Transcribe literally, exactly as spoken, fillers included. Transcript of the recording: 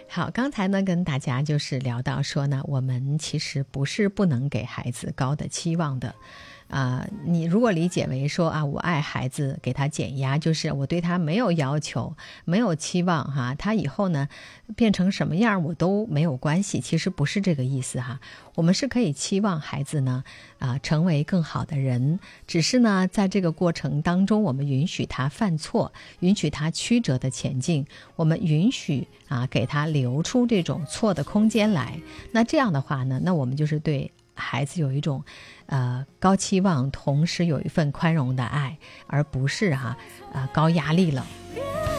好，刚才呢跟大家就是聊到说呢，我们其实不是不能给孩子高的期望的。啊、呃，你如果理解为说啊，我爱孩子，给他减压，就是我对他没有要求，没有期望哈，他以后呢变成什么样我都没有关系，其实不是这个意思哈。我们是可以期望孩子呢啊、呃、成为更好的人，只是呢在这个过程当中，我们允许他犯错，允许他曲折的前进，我们允许啊给他留出这种错的空间来。那这样的话呢，那我们就是对孩子有一种呃高期望，同时有一份宽容的爱，而不是哈、啊、呃高压力了。